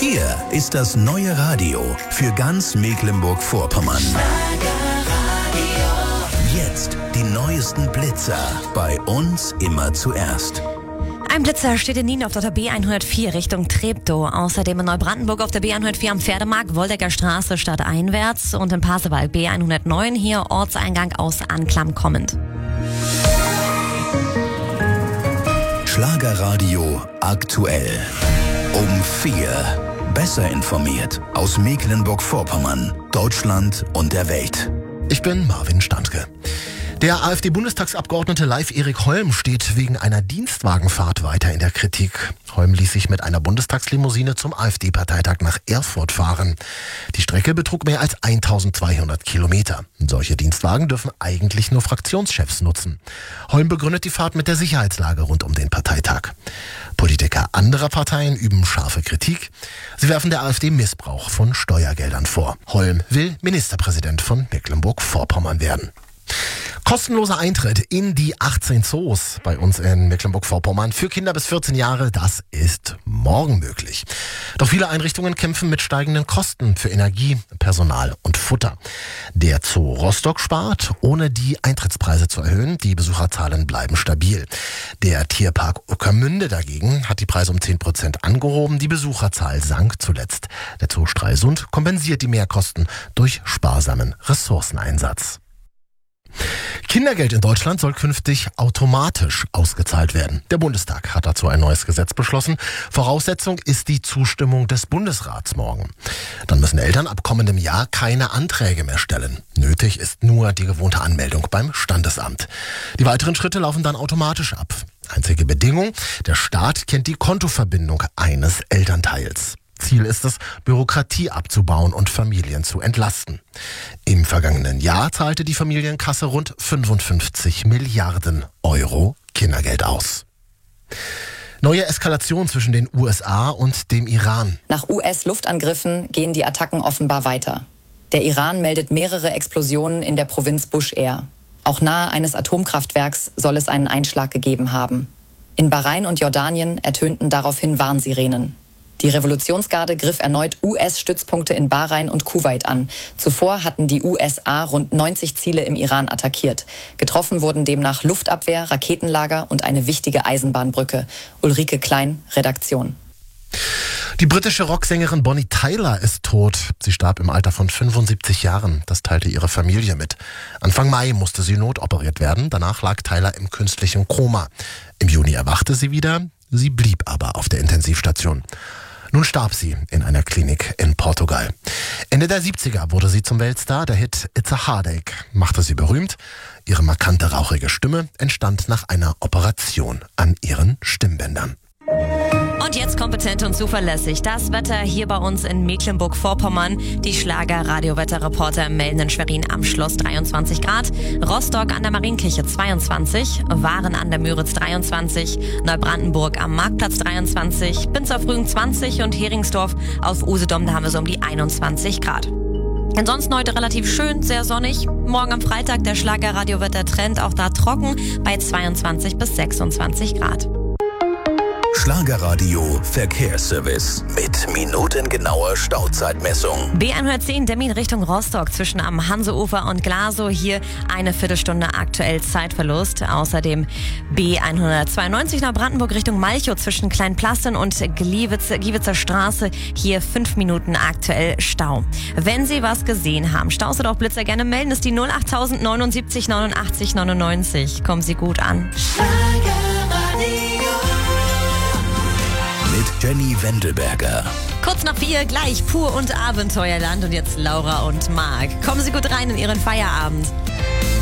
Hier ist das neue Radio für ganz Mecklenburg-Vorpommern. Jetzt die neuesten Blitzer. Bei uns immer zuerst. Ein Blitzer steht in Nien auf der B104 Richtung Treptow. Außerdem in Neubrandenburg auf der B104 am Pferdemarkt, Woldecker Straße stadteinwärts und in Pasewalk B109 hier Ortseingang aus Anklam kommend. Schlagerradio aktuell. Um 4. Besser informiert aus Mecklenburg-Vorpommern, Deutschland und der Welt. Ich bin Marvin Standke. Der AfD-Bundestagsabgeordnete Leif Erik Holm steht wegen einer Dienstwagenfahrt weiter in der Kritik. Holm ließ sich mit einer Bundestagslimousine zum AfD-Parteitag nach Erfurt fahren. Die Strecke betrug mehr als 1200 Kilometer. Solche Dienstwagen dürfen eigentlich nur Fraktionschefs nutzen. Holm begründet die Fahrt mit der Sicherheitslage rund um den Parteitag. Politiker anderer Parteien üben scharfe Kritik. Sie werfen der AfD Missbrauch von Steuergeldern vor. Holm will Ministerpräsident von Mecklenburg-Vorpommern werden. Kostenloser Eintritt in die 18 Zoos bei uns in Mecklenburg-Vorpommern für Kinder bis 14 Jahre, das ist morgen möglich. Doch viele Einrichtungen kämpfen mit steigenden Kosten für Energie, Personal und Futter. Der Zoo Rostock spart, ohne die Eintrittspreise zu erhöhen. Die Besucherzahlen bleiben stabil. Der Tierpark Ueckermünde dagegen hat die Preise um 10% angehoben. Die Besucherzahl sank zuletzt. Der Zoo Stralsund kompensiert die Mehrkosten durch sparsamen Ressourceneinsatz. Kindergeld in Deutschland soll künftig automatisch ausgezahlt werden. Der Bundestag hat dazu ein neues Gesetz beschlossen. Voraussetzung ist die Zustimmung des Bundesrats morgen. Dann müssen Eltern ab kommendem Jahr keine Anträge mehr stellen. Nötig ist nur die gewohnte Anmeldung beim Standesamt. Die weiteren Schritte laufen dann automatisch ab. Einzige Bedingung: der Staat kennt die Kontoverbindung eines Elternteils. Ziel ist es, Bürokratie abzubauen und Familien zu entlasten. Im vergangenen Jahr zahlte die Familienkasse rund 55 Milliarden Euro Kindergeld aus. Neue Eskalation zwischen den USA und dem Iran. Nach US-Luftangriffen gehen die Attacken offenbar weiter. Der Iran meldet mehrere Explosionen in der Provinz Bushehr. Auch nahe eines Atomkraftwerks soll es einen Einschlag gegeben haben. In Bahrain und Jordanien ertönten daraufhin Warnsirenen. Die Revolutionsgarde griff erneut US-Stützpunkte in Bahrain und Kuwait an. Zuvor hatten die USA rund 90 Ziele im Iran attackiert. Getroffen wurden demnach Luftabwehr, Raketenlager und eine wichtige Eisenbahnbrücke. Ulrike Klein, Redaktion. Die britische Rocksängerin Bonnie Tyler ist tot. Sie starb im Alter von 75 Jahren. Das teilte ihre Familie mit. Anfang Mai musste sie notoperiert werden. Danach lag Tyler im künstlichen Koma. Im Juni erwachte sie wieder. Sie blieb aber auf der Intensivstation. Nun starb sie in einer Klinik in Portugal. Ende der 70er wurde sie zum Weltstar. Der Hit It's a Heartache machte sie berühmt. Ihre markante, rauchige Stimme entstand nach einer Operation an ihren Stimmbändern. Und jetzt kompetent und zuverlässig. Das Wetter hier bei uns in Mecklenburg-Vorpommern. Die Schlager-Radio-Wetterreporter melden in Schwerin am Schloss 23 Grad, Rostock an der Marienkirche 22, Waren an der Müritz 23, Neubrandenburg am Marktplatz 23, Binzerfrühen 20 und Heringsdorf auf Usedom, da haben wir so um die 21 Grad. Ansonsten heute relativ schön, sehr sonnig. Morgen am Freitag der Schlager-Radio-Wettertrend, auch da trocken bei 22 bis 26 Grad. Schlagerradio Verkehrsservice mit minutengenauer Stauzeitmessung. B110 Demmin Richtung Rostock zwischen am Hanseufer und Glasow. Hier eine Viertelstunde aktuell Zeitverlust. Außerdem B192 Neubrandenburg Richtung Malchow zwischen Kleinplassen und Giewitzer Straße. Hier 5 Minuten aktuell Stau. Wenn Sie was gesehen haben, Staus oder auch Blitzer, gerne melden. Ist die 08000 79 89 99. Kommen Sie gut an. Mit Jenny Wendelberger. Kurz nach 4 gleich Pur und Abenteuerland und jetzt Laura und Marc. Kommen Sie gut rein in Ihren Feierabend.